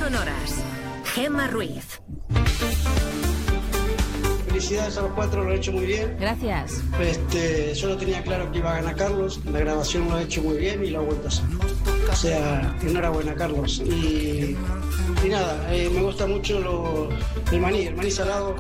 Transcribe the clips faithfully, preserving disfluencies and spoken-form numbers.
sonoras. Gemma Ruiz. Felicidades a los cuatro, lo he hecho muy bien. Gracias. Este, yo no tenía claro que iba a ganar Carlos, la grabación lo ha hecho muy bien y lo ha vuelto a hacer. O sea, enhorabuena Carlos. Y, y nada, eh, me gusta mucho lo, el maní, el maní salado.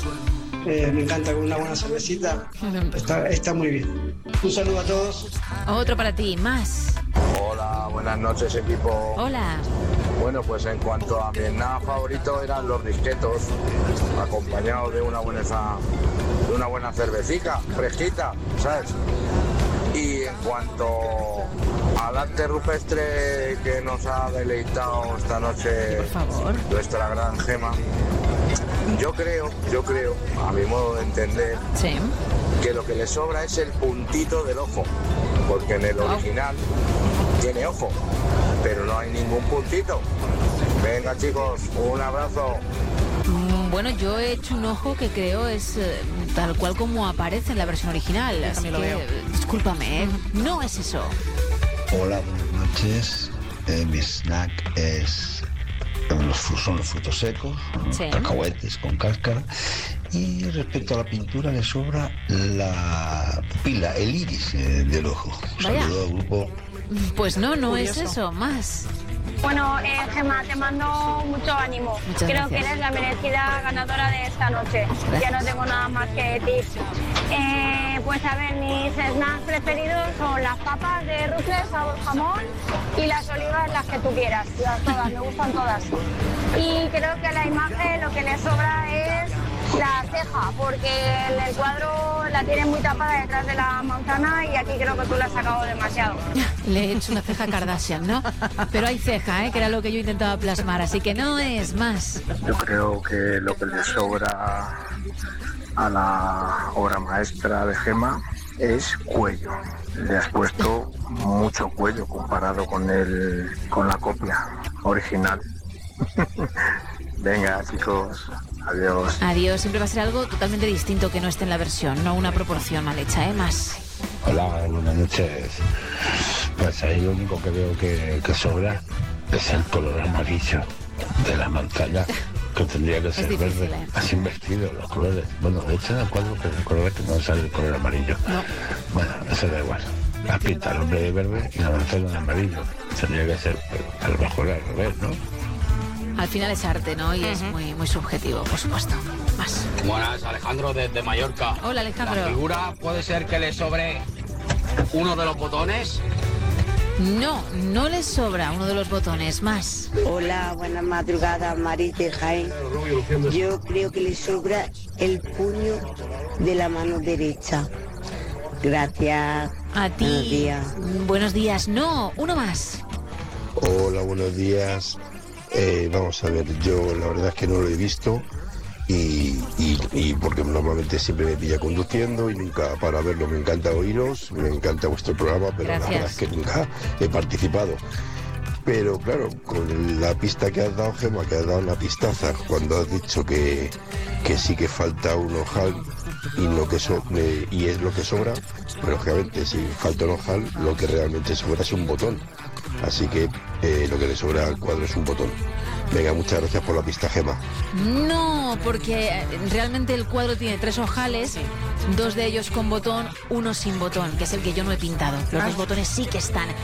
Eh, me encanta con una buena cervecita. Está, está muy bien. Un saludo a todos. Otro para ti, más. Hola, buenas noches equipo. Hola. Bueno, pues en cuanto a mi snack favorito eran los risquetos, acompañados de una buena, de una buena cervecita, fresquita, ¿sabes? Y en cuanto al arte rupestre que nos ha deleitado esta noche Por favor. nuestra gran Gema, yo creo, yo creo, a mi modo de entender, Sí. que lo que le sobra es el puntito del ojo, porque en el original tiene ojo, pero no hay ningún puntito. Venga chicos, un abrazo. Mm, Bueno, yo he hecho un ojo que creo es eh, tal cual como aparece en la versión original. Así también lo que, veo. eh, discúlpame, ¿eh? No es eso. Hola, buenas noches. Eh, mi snack es los, fru- son los frutos secos, Sí. cacahuetes con cáscara. Y respecto a la pintura le sobra la pupila, el iris eh, del ojo. Un Vaya. saludo al grupo. Pues no, no es Curioso. eso, más. Bueno, eh, Gemma, te mando mucho ánimo. Muchas Creo gracias. que eres la merecida ganadora de esta noche. Ya no tengo nada más que decir. Eh, pues a ver, mis snacks preferidos son las papas de rufles, sabor jamón y las olivas, las que tú quieras. Las todas, me gustan todas. Y creo que a la imagen lo que le sobra es la ceja, porque en el cuadro la tiene muy tapada detrás de la manzana y aquí creo que tú la has sacado demasiado. Le he hecho una ceja Kardashian, ¿no? Pero hay ceja, ¿eh? Que era lo que yo intentaba plasmar, así que no es más. Yo creo que lo que le sobra a la obra maestra de Gema es cuello. Le has puesto mucho cuello comparado con el con la copia original. Venga, chicos, adiós. Adiós, siempre va a ser algo totalmente distinto que no esté en la versión, no una proporción mal hecha, ¿eh? Más. Hola, buenas noches. Pues ahí lo único que veo que, que sobra es el color amarillo de la manzana, que tendría que ser difícil, verde. ¿eh? Has invertido los colores. Bueno, de hecho en el cuadro que el color es que no sale el color amarillo. No. Bueno, eso da igual. Has pintado el hombre de verde y la manzana de amarillo. Tendría que ser, pues, a lo mejor al revés, ¿no? Al final es arte, ¿no? Y es muy, muy subjetivo, por supuesto. Más. Buenas, Alejandro desde Mallorca. Hola, Alejandro. ¿La figura puede ser que le sobre uno de los botones? No, no le sobra uno de los botones, más. Hola, buenas madrugadas, Maris de Jaén. Yo creo que le sobra el puño de la mano derecha. Gracias. A ti. Buenos días. Buenos días. No, uno más. Hola, buenos días. Eh, vamos a ver, yo la verdad es que no lo he visto y, y, y porque normalmente siempre me pilla conduciendo y nunca para verlo. Me encanta oíros, me encanta vuestro programa, pero Gracias. la verdad es que nunca he participado. Pero claro, con la pista que has dado, Gemma, que has dado una pistaza, cuando has dicho que, que sí que falta un ojal y, lo que so- eh, y es lo que sobra, pues lógicamente si falta un ojal, lo que realmente sobra es un botón. Así que eh, lo que le sobra al cuadro es un botón. Venga, muchas gracias por la pista, Gemma. No, porque eh, realmente el cuadro tiene tres ojales, dos de ellos con botón, uno sin botón, que es el que yo no he pintado. Los dos botones sí que están.